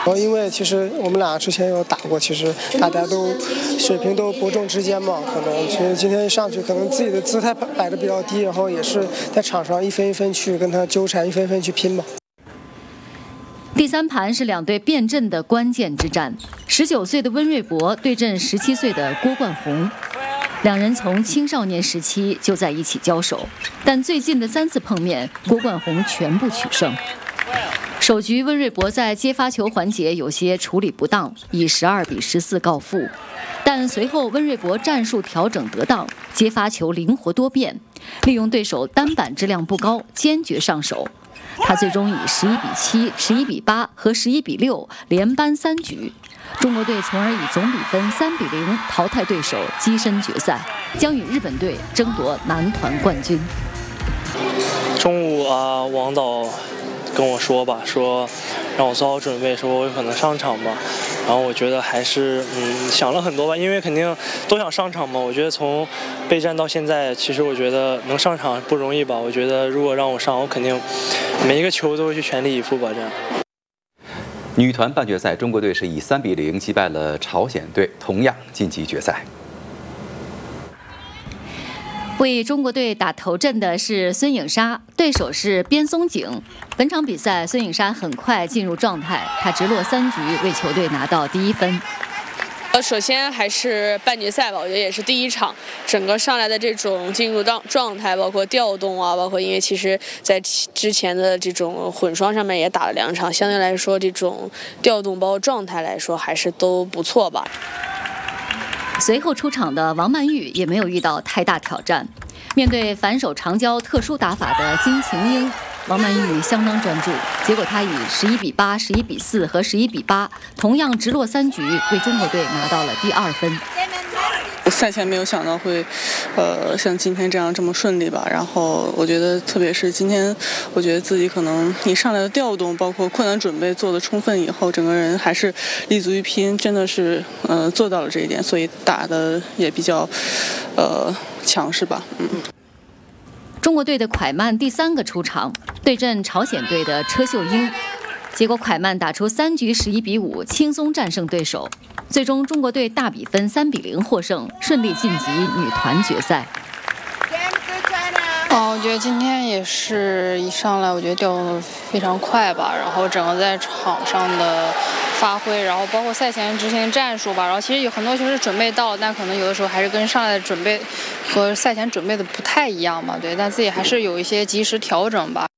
因为其实我们俩之前有打过，其实大家都水平都伯仲之间嘛，可能其实今天一上去，可能自己的姿态摆得比较低，然后也是在场上一分一分去跟他纠缠，一分一分去拼吧。 第3盘是两队变阵的关键之战，19岁的温瑞博对阵17岁的郭冠宏。两人从青少年时期就在一起交手，但最近的3次碰面，郭冠宏全部取胜。首局温瑞博在接发球环节有些处理不当，以12比14告负。但随后温瑞博战术调整得当，接发球灵活多变，利用对手单板质量不高，坚决上手。他最终以11比7、11比8和11比6连扳3局。中国队从而以总比分3比0淘汰对手，跻身决赛，将与日本队争夺男团冠军。 中午王导跟我说让我做好准备，说我有可能上场吧。然后我觉得还是想了很多吧，因为肯定都想上场嘛。我觉得从备战到现在，其实我觉得能上场不容易吧。我觉得如果让我上，我肯定每一个球都会去全力以赴吧。这样。 女团半决赛，中国队是以3比0击败了朝鲜队，同样晋级决赛。 为中国队打头阵的是孙颖莎，对手是边松井。本场比赛，孙颖莎很快进入状态，她直落3局为球队拿到第1分。 首先还是半决赛吧，我觉得也是第一场，整个上来的这种进入状态，包括调动啊，包括因为其实在之前的这种混双上面也打了2场，相对来说这种调动包括状态来说还是都不错吧。 随后出场的王曼玉也没有遇到太大挑战，面对反手长交特殊打法的金晴英，王曼玉相当专注，结果她以11比8、11比4和11比8，同样直落3局，为中国队拿到了第2分。 赛前没有想到会，像今天这样这么顺利吧。然后我觉得，特别是今天，我觉得自己可能一上来的调动，包括困难准备做的充分以后，整个人还是立足于拼，真的是做到了这一点，所以打的也比较强势吧。 中国队的蒯曼第3个出场，对阵朝鲜队的车秀英，结果蒯曼打出3局11比5，轻松战胜对手。最终，中国队大比分3比0获胜，顺利晋级女团决赛。 我觉得今天也是一上来，我觉得调动的非常快吧，然后整个在场上的发挥，然后包括赛前执行战术吧，然后其实有很多球是准备到了，但可能有的时候还是跟上来的准备和赛前准备的不太一样嘛，对，但自己还是有一些及时调整吧。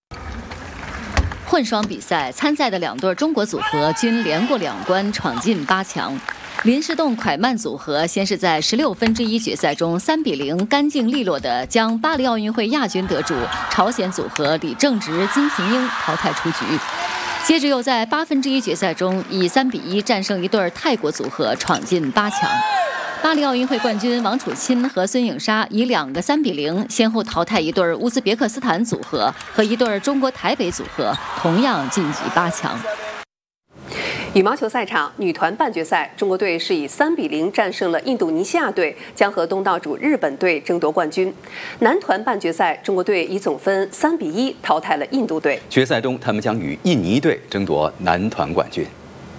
混双比赛参赛的2对中国组合均连过2关，闯进8强。林诗栋蒯曼组合先是在16分之1决赛中3比0干净利落地将巴黎奥运会亚军得主朝鲜组合李正直、金平英淘汰出局，接着又在8分之1决赛中以3比1战胜一对泰国组合，闯进8强。巴黎奥运会冠军王楚钦和孙颖莎以2个3比0先后淘汰一对乌兹别克斯坦组合和一对中国台北组合，同样晋级8强。 羽毛球赛场女团半决赛，中国队是以3比0战胜了印度尼西亚队，将和东道主日本队争夺冠军。男团半决赛，中国队以总分3比1淘汰了印度队。 决赛中，他们将与印尼队争夺男团冠军。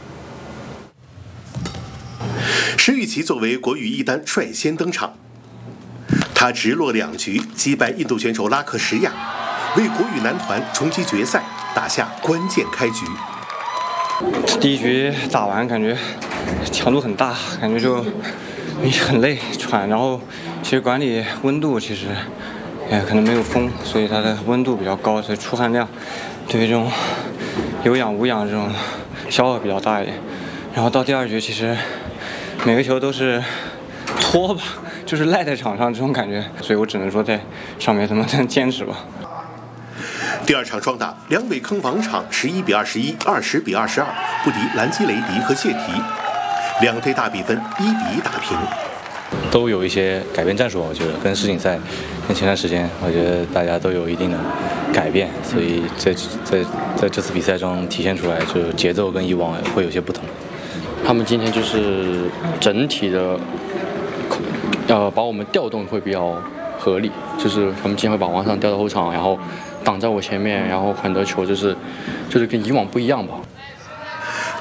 石宇奇作为国羽一单率先登场，他直落2局击败印度选手拉克什亚，为国羽男团冲击决赛打下关键开局。 第1局打完，感觉强度很大，感觉就很累喘，然后其实管理温度其实可能没有风，所以它的温度比较高，所以出汗量对于这种有氧无氧这种消耗比较大一点。然后到第2局，其实每个球都是拖吧，就是赖在场上这种感觉，所以我只能说在上面怎么坚持吧。 第2场双打，梁伟铿王昶11比21、20比22不敌兰基雷迪和谢提，2队大比分1比1打平。 都有一些改变战术，我觉得跟世锦赛、跟前段时间，我觉得大家都有一定的改变，所以在这次比赛中体现出来，就节奏跟以往会有些不同。 他们今天就是整体的，把我们调动会比较合理，就是他们今天会把王昶调到后场，然后挡在我前面，然后很多球就是跟以往不一样吧。